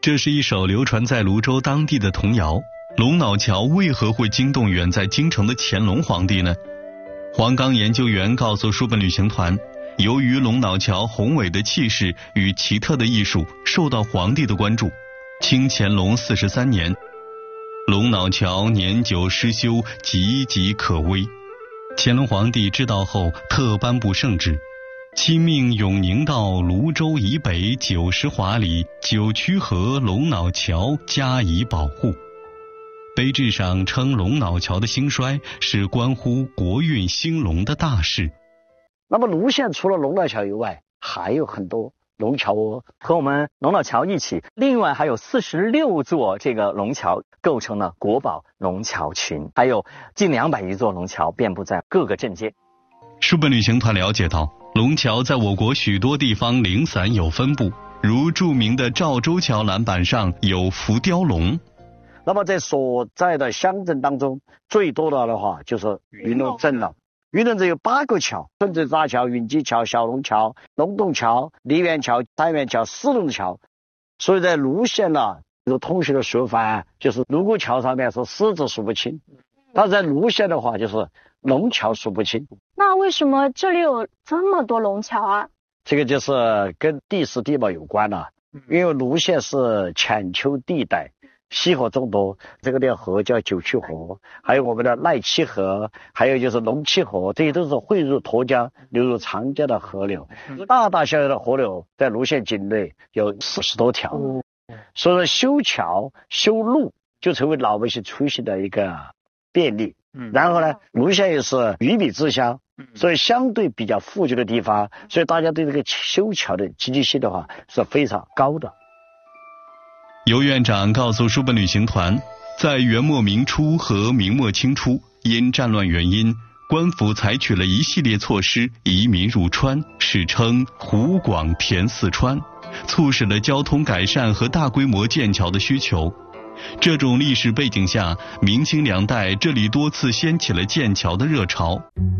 这是一首流传在泸州当地的童谣。龙脑桥为何会惊动远在京城的乾隆皇帝呢？黄冈研究员告诉书本旅行团，由于龙脑桥宏伟的气势与奇特的艺术受到皇帝的关注，清乾隆43年，龙脑桥年久失修，岌岌可危。乾隆皇帝知道后，特颁布圣旨，亲命永宁道泸州以北90华里9曲河龙脑桥加以保护。碑志上称龙脑桥的兴衰是关乎国运兴隆的大事。 那么泸县除了龙脑桥以外，还有很多龙桥哦， 和我们龙脑桥一起，另外还有46座这个龙桥构成了国宝龙桥群，还有近200余座龙桥遍布在各个镇街。 书本旅行团了解到，龙桥在我国许多地方零散有分布，如著名的赵州桥栏板上有浮雕龙。 那么在所在的乡镇当中，最多的话就是云龙镇了。云龙镇有8个桥：顺治大桥、云基桥、小龙桥、龙洞桥、梨园桥、三元桥、四龙桥。所以在泸县呢，有同学的说法就是泸沽桥上面是狮子数不清，但在泸县的话就是龙桥数不清。 那为什么这里有这么多龙桥啊？ 这个就是跟地势地貌有关了，因为泸县是浅丘地带，溪河众多，这个的河叫9曲河，还有我们的赖七河，还有就是龙七河，这些都是汇入沱江流入长江的河流。大大小小的河流在泸县境内有40多条，所以说修桥修路就成为老百姓出行的一个便利。然后呢，泸县又是鱼米之乡，所以相对比较富足的地方，所以大家对这个修桥的积极性的话是非常高的。 尤院长告诉书本旅行团，在元末明初和明末清初，因战乱原因，官府采取了一系列措施移民入川，史称湖广填四川，促使了交通改善和大规模建桥的需求。这种历史背景下，明清2代这里多次掀起了建桥的热潮。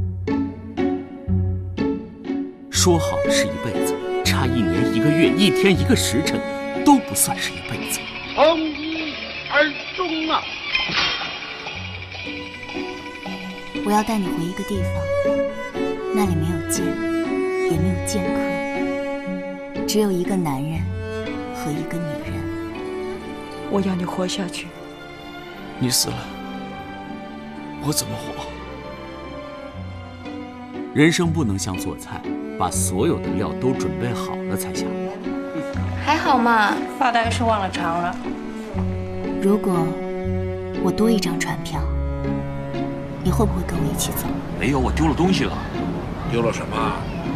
说好的是一辈子，差1年1个月1天1个时辰都不算是一辈子。 从一而终啊！ 我要带你回一个地方，那里没有剑，也没有剑客，只有一个男人和一个女人。 我要你活下去。 你死了，我怎么活？人生不能像做菜，把所有的料都准备好了才下锅。 还好嘛， 发大概是忘了尝了。 如果我多一张船票，你会不会跟我一起走？ 没有，我丢了东西了。 丢了什么？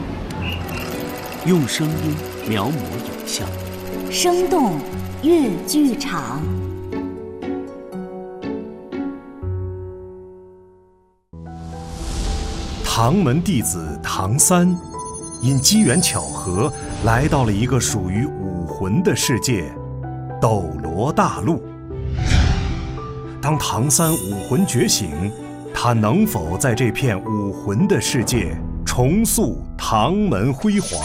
用声音描摹影像， 生动粤剧场。 唐门弟子唐三，因机缘巧合来到了一个属于武魂的世界——斗罗大陆。当唐三武魂觉醒，他能否在这片武魂的世界重塑唐门辉煌？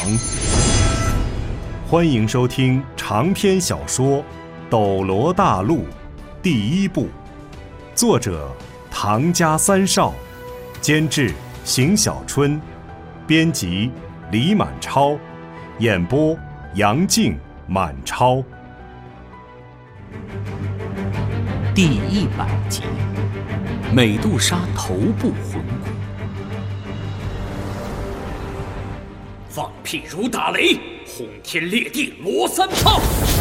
欢迎收听长篇小说《斗罗大陆》第1部，作者唐家三少，监制邢小春，编辑李满超，演播杨静、满超。 第100集，美杜莎头部魂骨。 放屁如打雷，轰天裂地罗三炮。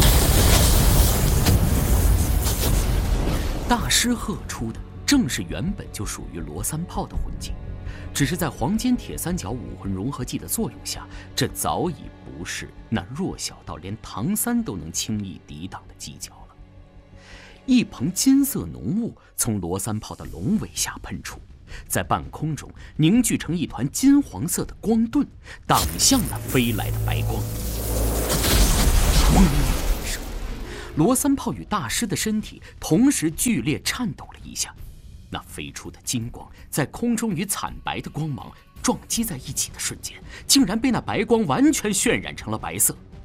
大师喝出的正是原本就属于罗三炮的魂技，只是在黄金铁三角武魂融合技的作用下，这早已不是那弱小到连唐三都能轻易抵挡的犄角了。一蓬金色浓雾从罗三炮的龙尾下喷出，在半空中凝聚成一团金黄色的光盾，挡向那飞来的白光。嗡一声，罗三炮与大师的身体同时剧烈颤抖了一下，那飞出的金光在空中与惨白的光芒撞击在一起的瞬间，竟然被那白光完全渲染成了白色。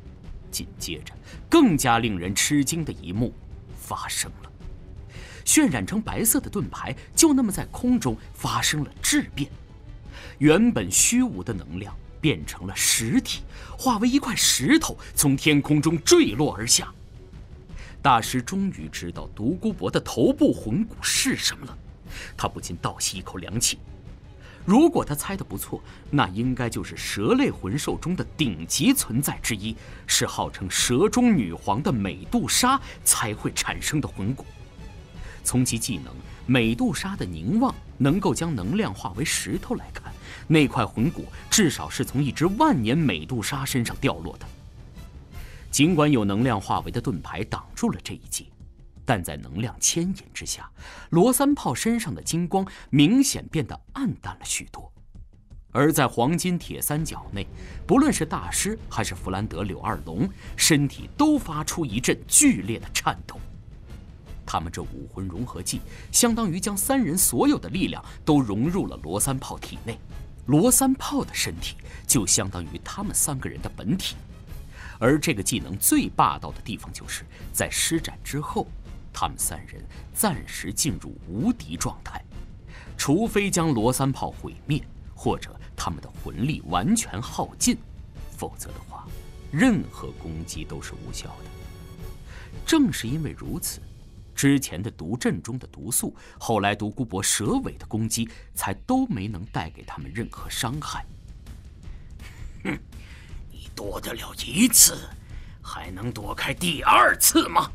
紧接着，更加令人吃惊的一幕发生了。渲染成白色的盾牌就那么在空中发生了质变，原本虚无的能量变成了实体，化为一块石头从天空中坠落而下。大师终于知道独孤博的头部魂骨是什么了，他不禁倒吸一口凉气。如果他猜得不错，那应该就是蛇类魂兽中的顶级存在之一，是号称蛇中女皇的美杜莎才会产生的魂骨。从其技能美杜莎的凝望能够将能量化为石头来看，那块魂骨至少是从一只万年美杜莎身上掉落的。尽管有能量化为的盾牌挡住了这一击，但在能量牵引之下，罗三炮身上的金光明显变得暗淡了许多。而在黄金铁三角内，不论是大师还是弗兰德、柳二龙，身体都发出一阵剧烈的颤抖。他们这武魂融合技相当于将三人所有的力量都融入了罗三炮体内，罗三炮的身体就相当于他们三个人的本体。而这个技能最霸道的地方，就是在施展之后，他们三人暂时进入无敌状态，除非将罗三炮毁灭，或者他们的魂力完全耗尽，否则的话，任何攻击都是无效的。正是因为如此，之前的毒阵中的毒素，后来独孤博蛇尾的攻击，才都没能带给他们任何伤害。 哼，你躲得了一次，还能躲开第二次吗？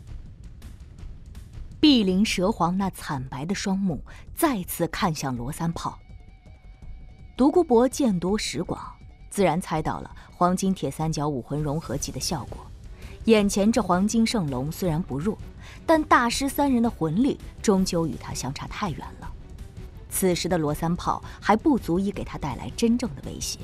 碧鳞蛇皇那惨白的双目再次看向罗三炮。独孤博见多识广，自然猜到了黄金铁三角武魂融合技的效果。眼前这黄金圣龙虽然不弱，但大师三人的魂力终究与他相差太远了。此时的罗三炮还不足以给他带来真正的威胁。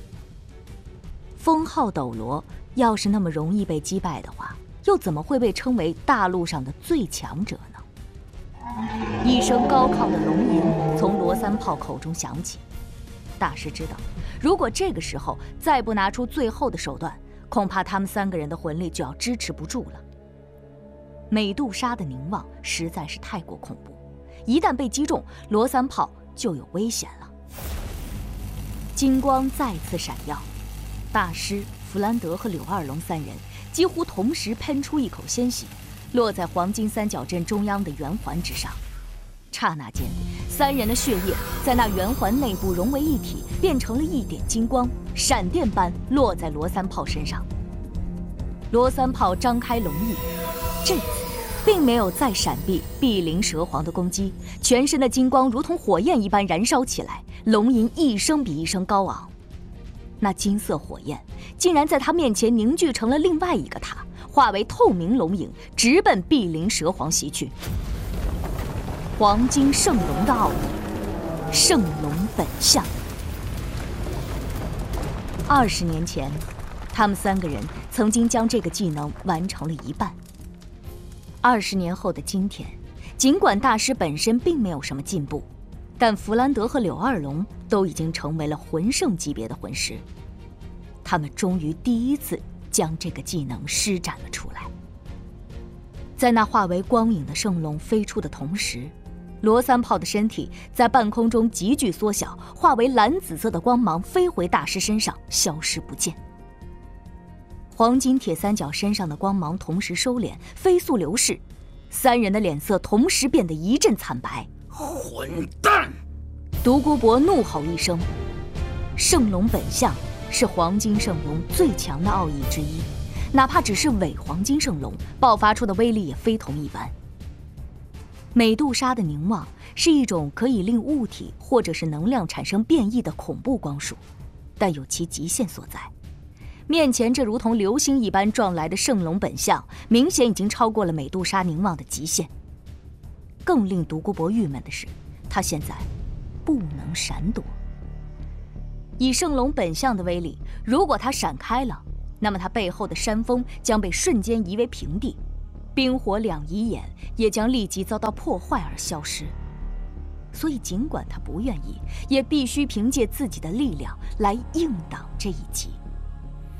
封号斗罗要是那么容易被击败的话，又怎么会被称为大陆上的最强者呢？一声高亢的龙吟从罗三炮口中响起。大师知道，如果这个时候再不拿出最后的手段，恐怕他们三个人的魂力就要支持不住了。美杜莎的凝望实在是太过恐怖，一旦被击中，罗三炮就有危险了。金光再次闪耀，大师、弗兰德和柳二龙三人几乎同时喷出一口鲜血，落在黄金三角阵中央的圆环之上。刹那间，三人的血液在那圆环内部融为一体，变成了一点金光，闪电般落在罗三炮身上。罗三炮张开龙翼，这次并没有再闪避碧鳞蛇皇的攻击，全身的金光如同火焰一般燃烧起来，龙吟一声比一声高昂。那金色火焰竟然在他面前凝聚成了另外一个他，化为透明龙影，直奔碧鳞蛇皇袭去。黄金圣龙的奥义，圣龙本相。20年前，他们三个人曾经将这个技能完成了一半。20年后的今天，尽管大师本身并没有什么进步，但弗兰德和柳二龙都已经成为了魂圣级别的魂师。他们终于第一次将这个技能施展了出来。在那化为光影的圣龙飞出的同时，罗三炮的身体在半空中急剧缩小，化为蓝紫色的光芒飞回大师身上，消失不见。黄金铁三角身上的光芒同时收敛，飞速流逝，三人的脸色同时变得一阵惨白。 混蛋！ 独孤博怒吼一声。圣龙本相是黄金圣龙最强的奥义之一，哪怕只是伪黄金圣龙，爆发出的威力也非同一般。美杜莎的凝望是一种可以令物体或者是能量产生变异的恐怖光束，但有其极限所在。面前这如同流星一般撞来的圣龙本相，明显已经超过了美杜莎凝望的极限。更令独孤博郁闷的是，他现在不能闪躲。以圣龙本相的威力，如果他闪开了，那么他背后的山峰将被瞬间夷为平地，冰火两仪眼也将立即遭到破坏而消失。所以尽管他不愿意，也必须凭借自己的力量来硬挡这一击。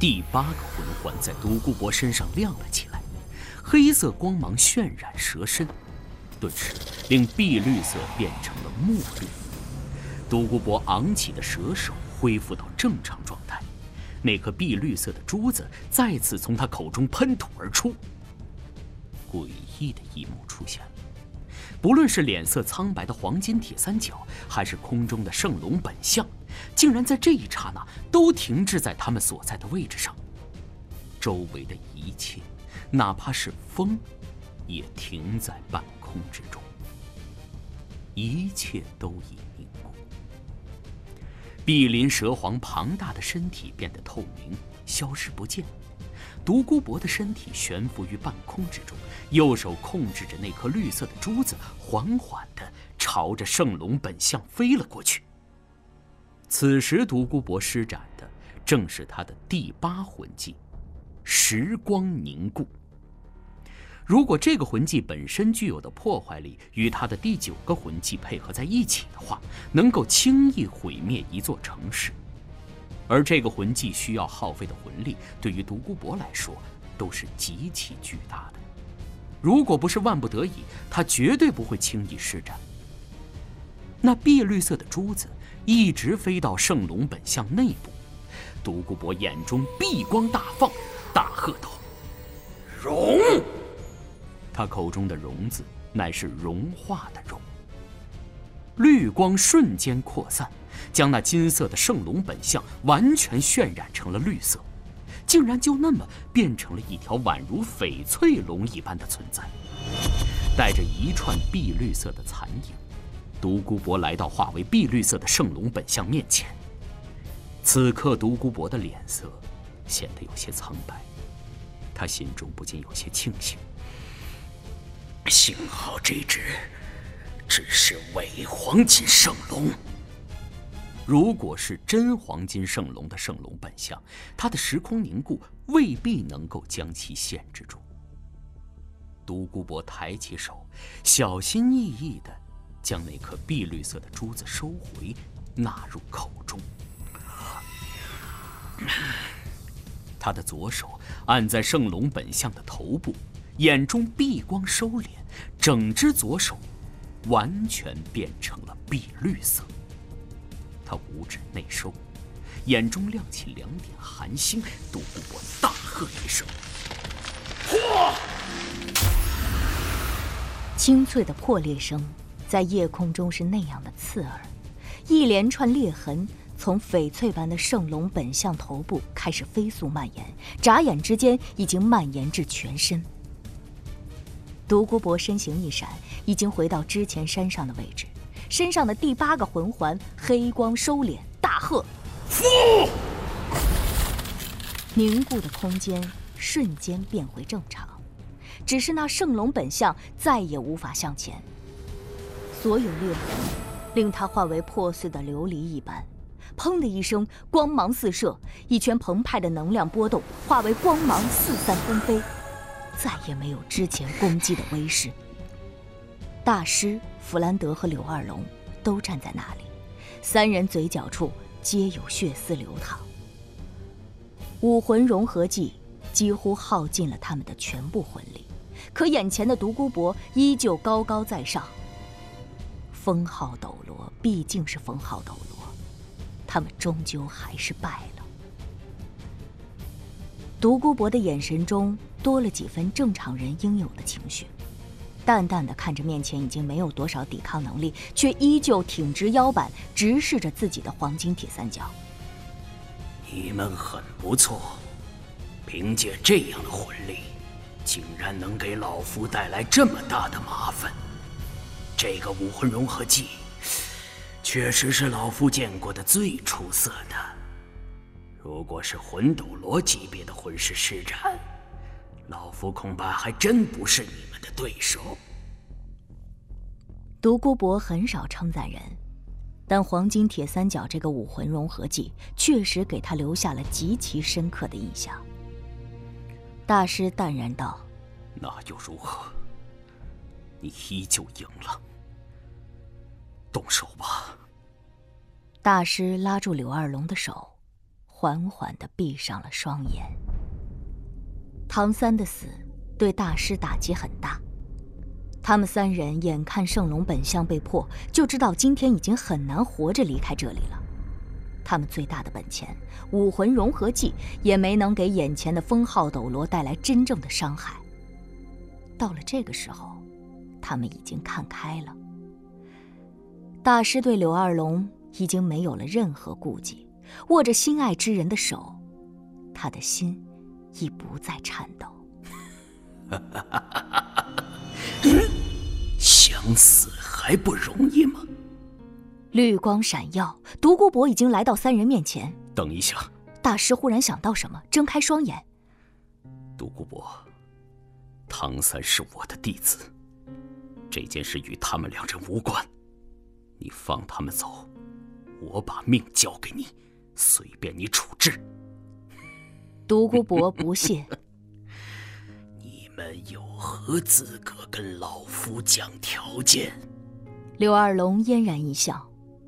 第8个魂环在独孤博身上亮了起来，黑色光芒渲染蛇身，顿时令碧绿色变成了墨绿。独孤博昂起的蛇手恢复到正常状态，那颗碧绿色的珠子再次从他口中喷吐而出。诡异的一幕出现了，不论是脸色苍白的黄金铁三角，还是空中的圣龙本相，竟然在这一刹那都停滞在他们所在的位置上。周围的一切，哪怕是风，也停在半空之中，一切都已凝固。碧鳞蛇皇庞大的身体变得透明，消失不见。独孤博的身体悬浮于半空之中，右手控制着那颗绿色的珠子，缓缓地朝着圣龙本相飞了过去。此时独孤博施展的正是他的第8魂技时光凝固。如果这个魂技本身具有的破坏力与他的第9个魂技配合在一起的话，能够轻易毁灭一座城市。而这个魂技需要耗费的魂力，对于独孤博来说都是极其巨大的。如果不是万不得已，他绝对不会轻易施展。那碧绿色的珠子一直飞到圣龙本相内部，独孤博眼中碧光大放，大喝道：“融！”他口中的融字乃是融化的融。绿光瞬间扩散，将那金色的圣龙本相完全渲染成了绿色，竟然就那么变成了一条宛如翡翠龙一般的存在，带着一串碧绿色的残影。独孤博来到化为碧绿色的圣龙本相面前，此刻独孤博的脸色显得有些苍白，他心中不禁有些庆幸， 幸好这只是伪黄金圣龙。 如果是真黄金圣龙的圣龙本相，他的时空凝固未必能够将其限制住。独孤博抬起手，小心翼翼地将那颗碧绿色的珠子收回，纳入口中。他的左手按在圣龙本相的头部，眼中碧光收敛，整只左手完全变成了碧绿色。他五指内收，眼中亮起2点寒星。独孤博大喝一声：“破！” 清脆的破裂声在夜空中是那样的刺耳，一连串裂痕从翡翠般的圣龙本相头部开始飞速蔓延，眨眼之间已经蔓延至全身。独孤博身形一闪，已经回到之前山上的位置，身上的第8个魂环黑光收敛，大喝：“ 复！” 凝固的空间瞬间变回正常，只是那圣龙本相再也无法向前，所有裂痕令它化为破碎的琉璃一般。砰的一声，光芒四射，一圈澎湃的能量波动化为光芒四散纷飞，再也没有之前攻击的威势。大师、弗兰德和柳二龙都站在那里，3人嘴角处皆有血丝流淌。武魂融合技几乎耗尽了他们的全部魂力，可眼前的独孤博依旧高高在上。封号斗罗毕竟是封号斗罗，他们终究还是败了。独孤博的眼神中多了几分正常人应有的情绪，淡淡的看着面前已经没有多少抵抗能力，却依旧挺直腰板直视着自己的黄金铁三角。 你们很不错，凭借这样的魂力，竟然能给老夫带来这么大的麻烦。这个武魂融合技确实是老夫见过的最出色的。如果是魂斗罗级别的魂师施展，老夫恐怕还真不是你们的对手。 独孤博很少称赞人，但黄金铁三角这个武魂融合技确实给他留下了极其深刻的印象。大师淡然道：“ 那又如何？你依旧赢了。动手吧。” 大师拉住柳二龙的手， 缓缓地闭上了双眼。唐三的死对大师打击很大，他们三人眼看圣龙本相被破，就知道今天已经很难活着离开这里了。他们最大的本钱武魂融合技也没能给眼前的封号斗罗带来真正的伤害。到了这个时候，他们已经看开了。大师对柳二龙已经没有了任何顾忌，握着心爱之人的手，他的心已不再颤抖。 想死还不容易吗？ 绿光闪耀，独孤博已经来到三人面前。 等一下！ 大师忽然想到什么，睁开双眼。 独孤博，唐三是我的弟子，这件事与他们两人无关。你放他们走，我把命交给你，随便你处置。 独孤博不屑。 你们有何资格跟老夫讲条件？ 柳二龙嫣然一笑。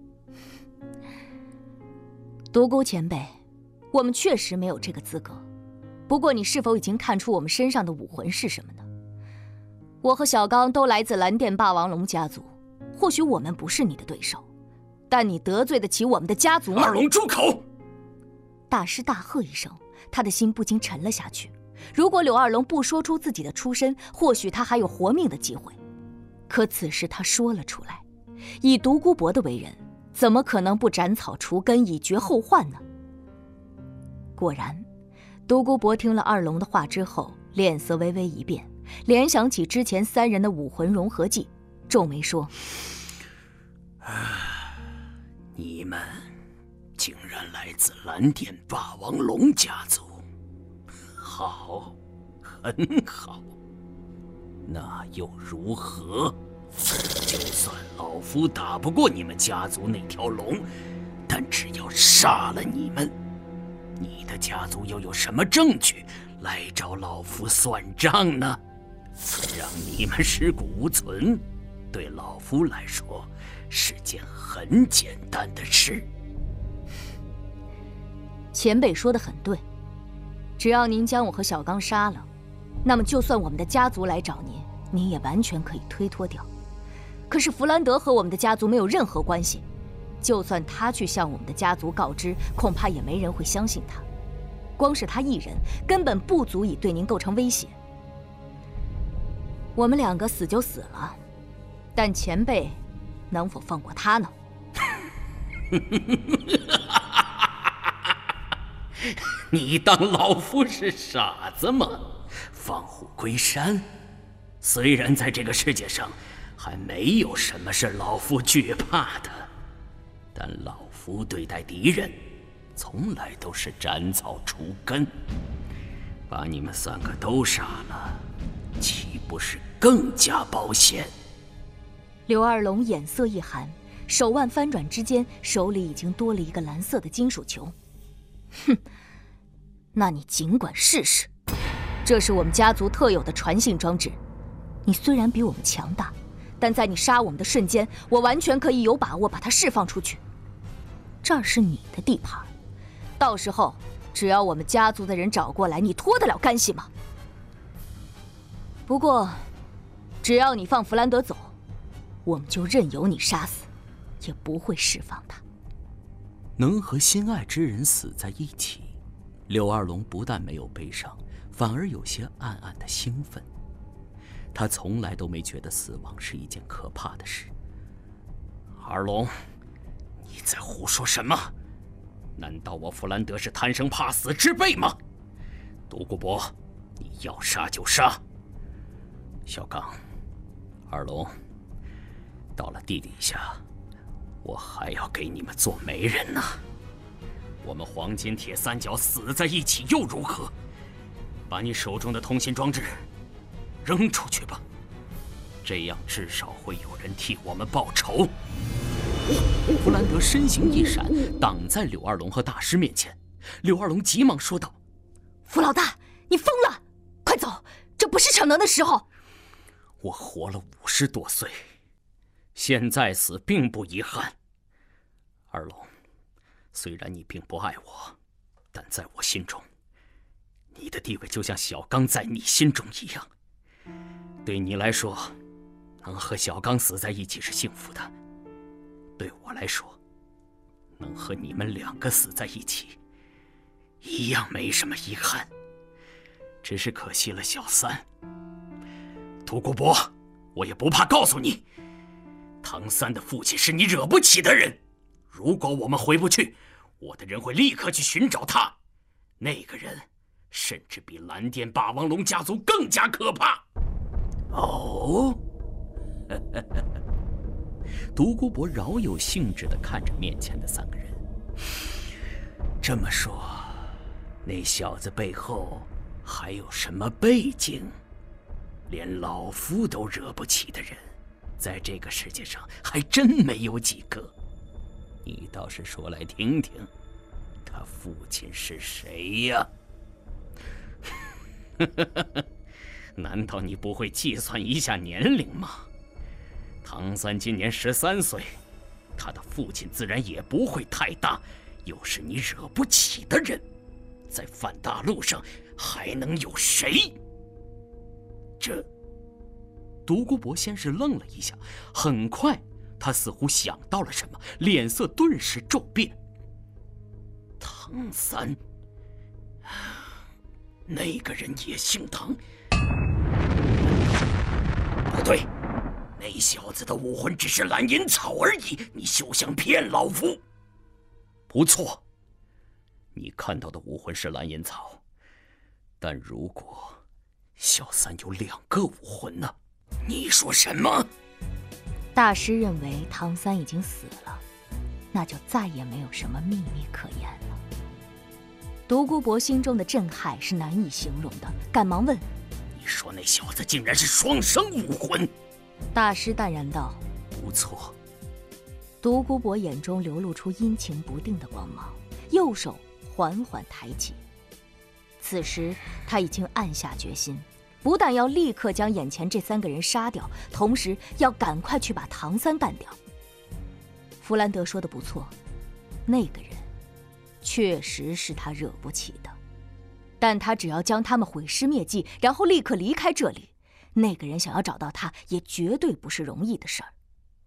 独孤前辈，我们确实没有这个资格。不过你是否已经看出我们身上的武魂是什么呢？我和小刚都来自蓝电霸王龙家族，或许我们不是你的对手，但你得罪得起我们的家族吗？ 二龙住口！ 大师大喝一声，他的心不禁沉了下去。如果柳二龙不说出自己的出身，或许他还有活命的机会。可此时他说了出来，以独孤博的为人，怎么可能不斩草除根，以绝后患呢？果然，独孤博听了二龙的话之后，脸色微微一变，联想起之前三人的武魂融合技，皱眉说： 你们竟然来自蓝电霸王龙家族，好，很好。那又如何？就算老夫打不过你们家族那条龙，但只要杀了你们，你的家族又有什么证据来找老夫算账呢？让你们尸骨无存，对老夫来说是件很简单的事。 前辈说得很对，只要您将我和小刚杀了，那么就算我们的家族来找您，您也完全可以推脱掉。可是弗兰德和我们的家族没有任何关系，就算他去向我们的家族告知，恐怕也没人会相信他。光是他一人，根本不足以对您构成威胁。我们两个死就死了，但前辈能否放过他呢？ 你当老夫是傻子吗？放虎归山，虽然在这个世界上还没有什么是老夫惧怕的，但老夫对待敌人从来都是斩草除根。把你们三个都杀了，岂不是更加保险？ 柳二龙眼色一寒，手腕翻转之间，手里已经多了一个蓝色的金属球。哼，那你尽管试试，这是我们家族特有的传信装置。你虽然比我们强大，但在你杀我们的瞬间，我完全可以有把握把它释放出去。这儿是你的地盘，到时候只要我们家族的人找过来，你脱得了干系吗？不过，只要你放弗兰德走，我们就任由你杀死，也不会释放他。 能和心爱之人死在一起，柳二龙不但没有悲伤，反而有些暗暗的兴奋。他从来都没觉得死亡是一件可怕的事。 二龙，你在胡说什么？难道我弗兰德是贪生怕死之辈吗？独孤博，你要杀就杀。小刚，二龙，到了地底下，我还要给你们做媒人呢。我们黄金铁三角死在一起又如何？把你手中的通信装置扔出去吧，这样至少会有人替我们报仇。 弗兰德身形一闪，挡在柳二龙和大师面前。柳二龙急忙说道： 弗老大，你疯了，快走，这不是逞能的时候。 我活了50多岁，现在死并不遗憾。二龙，虽然你并不爱我， 但在我心中，你的地位就像小刚在你心中一样。对你来说，能和小刚死在一起是幸福的；对我来说，能和你们2个死在一起，一样没什么遗憾。只是可惜了小三。独孤博，我也不怕告诉你，唐三的父亲是你惹不起的人。如果我们回不去，我的人会立刻去寻找他。那个人甚至比蓝电霸王龙家族更加可怕。哦， 独孤博饶有兴致地看着面前的3个人。 这么说，那小子背后还有什么背景？连老夫都惹不起的人，在这个世界上还真没有几个。你倒是说来听听，他父亲是谁呀？难道你不会计算一下年龄吗？唐三今年13岁，他的父亲自然也不会太大，又是你惹不起的人，在泛大陆上还能有谁？这…… 独孤博先是愣了一下，很快他似乎想到了什么，脸色顿时骤变。 唐三，那个人也姓唐？不对，那小子的武魂只是蓝银草而已，你休想骗老夫！ 不错，你看到的武魂是蓝银草，但如果小三有2个武魂呢？ 你说什么？ 大师认为唐三已经死了，那就再也没有什么秘密可言了。独孤博心中的震撼是难以形容的，赶忙问： 你说那小子竟然是双生武魂？ 大师淡然道： 不错。 独孤博眼中流露出阴晴不定的光芒，右手缓缓抬起。此时他已经暗下决心，不但要立刻将眼前这3个人杀掉，同时要赶快去把唐三干掉。弗兰德说的不错，那个人确实是他惹不起的，但他只要将他们毁尸灭迹，然后立刻离开这里，那个人想要找到他也绝对不是容易的事儿。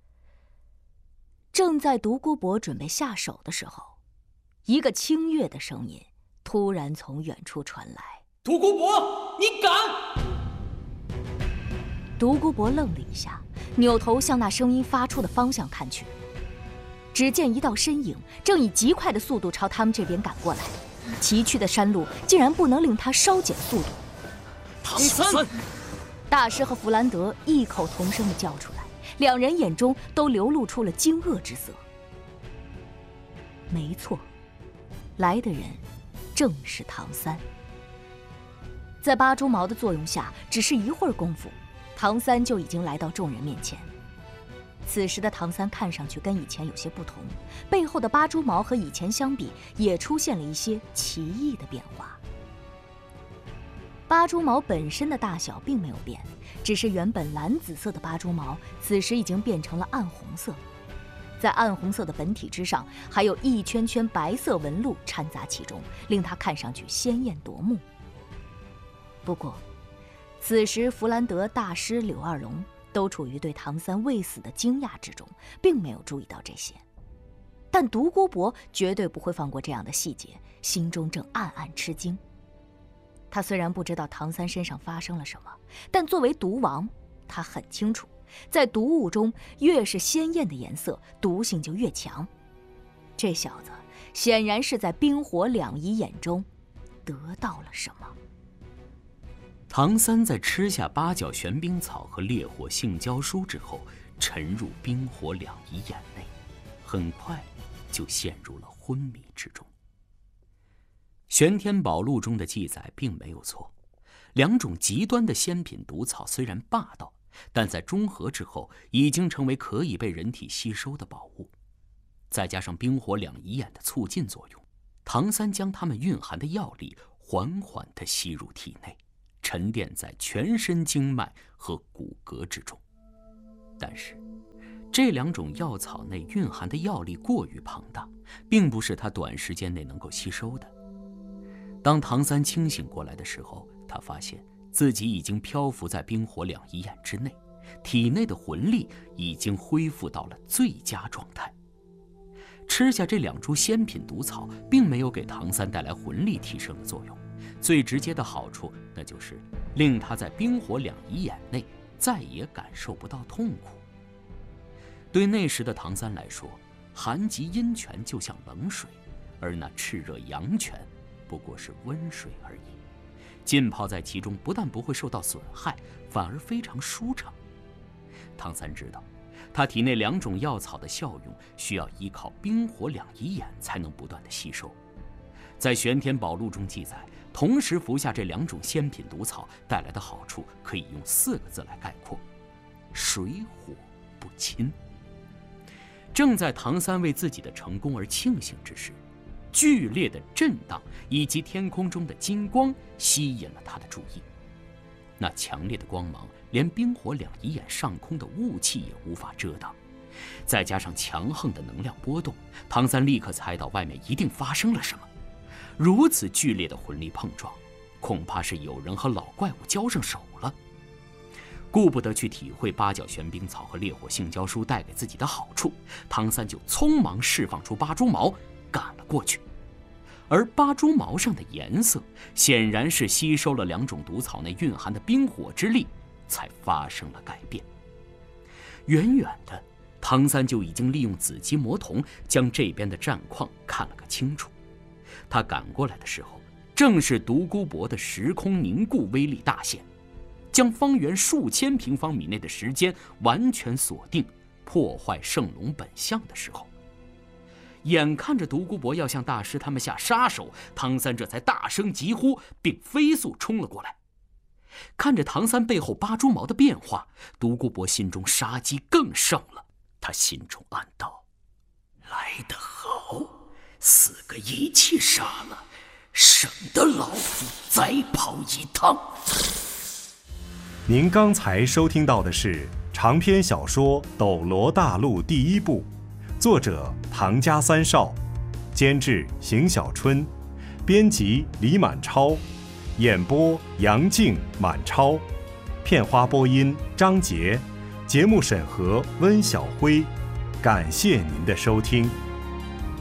正在独孤博准备下手的时候，一个清越的声音突然从远处传来： 独孤博，你敢！ 独孤博愣了一下，扭头向那声音发出的方向看去，只见一道身影正以极快的速度朝他们这边赶过来，崎岖的山路竟然不能令他稍减速度。 唐三！ 大师和弗兰德异口同声地叫出来，两人眼中都流露出了惊愕之色。没错，来的人正是唐三。在八蛛矛的作用下，只是一会儿功夫，唐三就已经来到众人面前。此时的唐三看上去跟以前有些不同，背后的八蛛矛和以前相比也出现了一些奇异的变化。八蛛矛本身的大小并没有变，只是原本蓝紫色的八蛛矛此时已经变成了暗红色，在暗红色的本体之上还有一圈圈白色纹路掺杂其中，令它看上去鲜艳夺目。不过此时弗兰德大师柳二龙都处于对唐三未死的惊讶之中，并没有注意到这些。但独孤博绝对不会放过这样的细节，心中正暗暗吃惊。他虽然不知道唐三身上发生了什么，但作为毒王，他很清楚，在毒物中越是鲜艳的颜色，毒性就越强。这小子显然是在冰火两仪眼中得到了什么。 唐三在吃下八角玄冰草和烈火性胶书之后，沉入冰火两仪眼内，很快就陷入了昏迷之中。玄天宝录中的记载并没有错，两种极端的仙品毒草虽然霸道，但在中和之后已经成为可以被人体吸收的宝物。再加上冰火两仪眼的促进作用，唐三将它们蕴含的药力缓缓地吸入体内，沉淀在全身经脉和骨骼之中。但是这两种药草内蕴含的药力过于庞大，并不是他短时间内能够吸收的。 当唐三清醒过来的时候，他发现自己已经漂浮在冰火两仪眼之内，体内的魂力已经恢复到了最佳状态。吃下这2株仙品毒草，并没有给唐三带来魂力提升的作用，最直接的好处，那就是令他在冰火两仪眼内再也感受不到痛苦。对那时的唐三来说，寒极阴泉就像冷水，而那炽热阳泉不过是温水而已。浸泡在其中，不但不会受到损害，反而非常舒畅。唐三知道，他体内2种药草的效用需要依靠冰火两仪眼才能不断的吸收。在《玄天宝录》中记载，同时服下这2种仙品毒草带来的好处，可以用4个字来概括：水火不侵。正在唐三为自己的成功而庆幸之时，剧烈的震荡以及天空中的金光吸引了他的注意。那强烈的光芒连冰火两仪眼上空的雾气也无法遮挡，再加上强横的能量波动，唐三立刻猜到外面一定发生了什么。如此剧烈的魂力碰撞，恐怕是有人和老怪物交上手了。顾不得去体会八角玄冰草和烈火性交书带给自己的好处，唐三就匆忙释放出八蛛矛赶了过去。而八蛛矛上的颜色显然是吸收了2种毒草内蕴含的冰火之力，才发生了改变。远远的，唐三就已经利用紫极魔瞳将这边的战况看了个清楚。他赶过来的时候，正是独孤博的时空凝固威力大现，将方圆数千平方米内的时间完全锁定，破坏圣龙本相的时候。眼看着独孤博要向大师他们下杀手，唐三这才大声疾呼，并飞速冲了过来。看着唐三背后八蛛矛的变化，独孤博心中杀机更盛了。他心中暗道： 来得好，4个一起杀了，省得老夫再跑一趟。 您刚才收听到的是长篇小说《斗罗大陆》第1部，作者唐家三少，监制邢小春，编辑李满超，演播杨静、满超，片花播音张杰，节目审核温小辉。感谢您的收听。